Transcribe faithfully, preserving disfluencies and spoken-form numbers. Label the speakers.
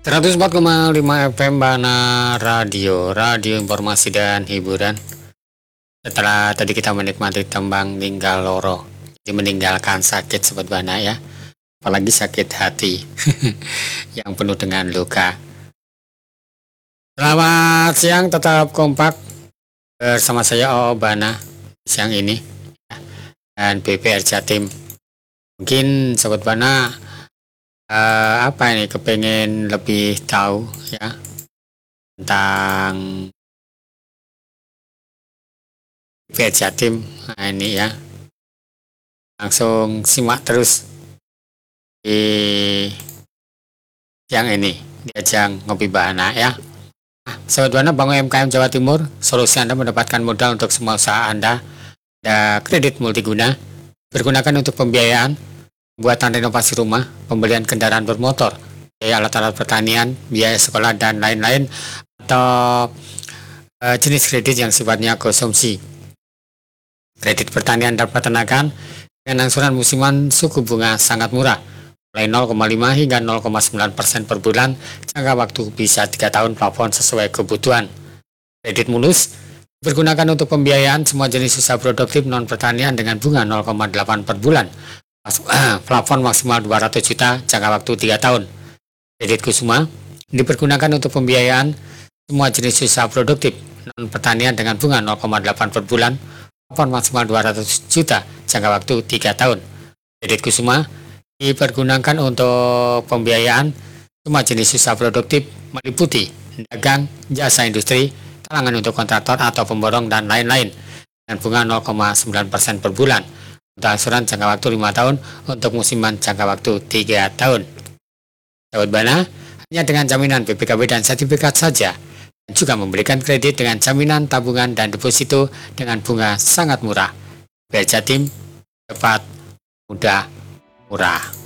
Speaker 1: seratus empat koma lima F M Bana Radio, radio informasi dan hiburan. Setelah tadi kita menikmati tembang Ninggal Loro, jadi meninggalkan sakit sobat Bana ya, apalagi sakit hati yang penuh dengan luka. Selamat siang, tetap kompak bersama saya O Bana siang ini dan B P R Jatim. Mungkin sobat Bana Uh, apa ini kepengen lebih tahu ya tentang B P R Jatim. Nah, ini ya langsung simak terus di siang ini di ajang Ngopi Bana ya. Nah, sobat Bana, Bank U M K M Jawa Timur, solusi Anda mendapatkan modal untuk semua usaha Anda. Ada kredit multiguna bergunakan untuk pembiayaan, buatan renovasi rumah, pembelian kendaraan bermotor, biaya alat-alat pertanian, biaya sekolah, dan lain-lain, atau e, jenis kredit yang sifatnya konsumsi. Kredit pertanian dan peternakan dengan angsuran musiman suku bunga sangat murah, mulai nol koma lima hingga nol koma sembilan persen per bulan, jangka waktu bisa tiga tahun, plafon sesuai kebutuhan. Kredit mulus dipergunakan untuk pembiayaan semua jenis usaha produktif non pertanian dengan bunga nol koma delapan per bulan. Plafon maksimal dua ratus juta, jangka waktu tiga tahun. Kredit Kusuma dipergunakan untuk pembiayaan semua jenis usaha produktif non pertanian dengan bunga nol koma delapan per bulan, plafon maksimal dua ratus juta, jangka waktu tiga tahun. Kredit Kusuma dipergunakan untuk pembiayaan semua jenis usaha produktif meliputi dagang, jasa industri, talangan untuk kontraktor atau pemborong, dan lain-lain dengan bunga nol koma sembilan persen per bulan. Untuk angsuran jangka waktu lima tahun, untuk musiman jangka waktu tiga tahun. Sahabat Bana, hanya dengan jaminan B P K B dan sertifikat saja, dan juga memberikan kredit dengan jaminan tabungan dan deposito dengan bunga sangat murah. B P R Jatim, cepat, mudah, murah.